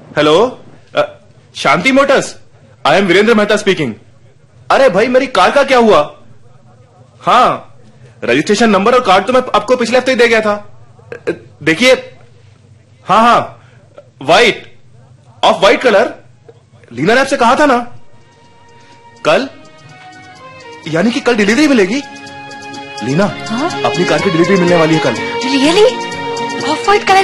Hello, Shanti Motors. I am Virendra Mehta speaking. अरे भाई, मेरी कार का क्या हुआ? हाँ, रजिस्ट्रेशन नंबर और कार्ड तो मैं आपको पिछले हफ्ते ही दे गया था। देखिए, हाँ हाँ, white, of white colour. Leena ने आपसे कहा था ना कल, यानी कि कल डिलीवरी मिलेगी। लीना, अपनी कार की डिलीवरी मिलने वाली है कल। रियली? Of white colour